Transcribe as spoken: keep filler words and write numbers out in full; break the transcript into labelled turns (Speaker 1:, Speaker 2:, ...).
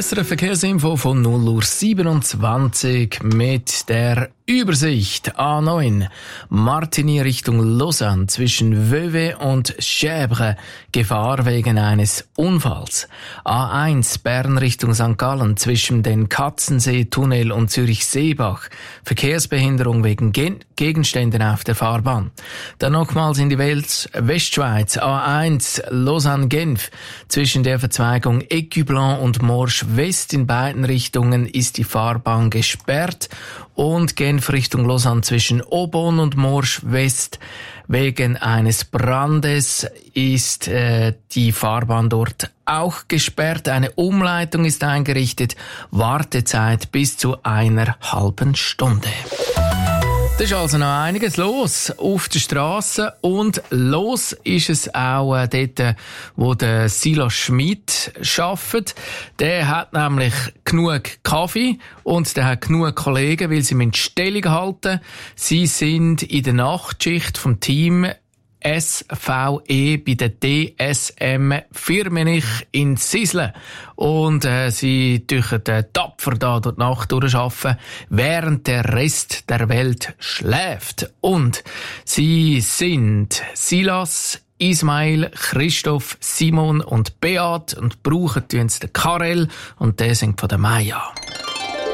Speaker 1: S R F Verkehrsinfo von null Uhr siebenundzwanzig mit der Übersicht. A neun Martigny Richtung Lausanne zwischen Vevey und Chèvres. Gefahr wegen eines Unfalls. A eins Bern Richtung Sankt Gallen zwischen den Katzensee-Tunnel und Zürich-Seebach. Verkehrsbehinderung wegen Gen- Gegenständen auf der Fahrbahn. Dann nochmals in die Welt Westschweiz. A eins Lausanne-Genf zwischen der Verzweigung Écublens und Morsch West in beiden Richtungen ist die Fahrbahn gesperrt. Und Genf Richtung Lausanne zwischen Aubonne und Morsch West. Wegen eines Brandes ist äh, die Fahrbahn dort auch gesperrt. Eine Umleitung ist eingerichtet. Wartezeit bis zu einer halben Stunde. Da ist also noch einiges los auf der Straße und los ist es auch äh, dort, wo der Silas Schmid arbeitet. Der hat nämlich genug Kaffee und der hat genug Kollegen, weil sie mit Stellung halten. Sie sind in der Nachtschicht vom Team S V E bei der D S M Firmenich in Sisle. Und äh, sie dürfen äh, tapfer da durch die Nacht durcharbeiten, während der Rest der Welt schläft. Und sie sind Silas, Ismail, Christoph, Simon und Beat und brauchen den Karel und der singt von der Maya.